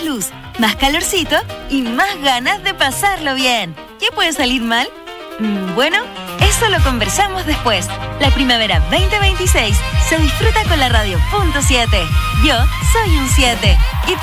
luz, más calorcito y más ganas de pasarlo bien. ¿Qué puede salir mal? Bueno, eso lo conversamos después. La primavera 2026 se disfruta con la radio .7. Yo soy un 7.